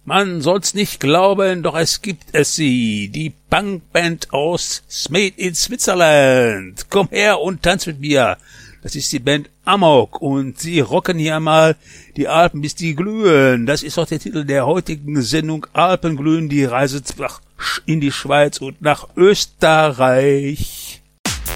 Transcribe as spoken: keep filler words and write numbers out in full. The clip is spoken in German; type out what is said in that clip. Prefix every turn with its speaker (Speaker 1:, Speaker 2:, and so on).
Speaker 1: Man soll's nicht glauben, doch es gibt es sie, die Punkband aus Smeed in Switzerland. Komm her und tanz mit mir. Das ist die Band Amok und sie rocken hier mal die Alpen, bis die glühen. Das ist auch der Titel der heutigen Sendung Alpenglühen, die Reise in die Schweiz und nach Österreich.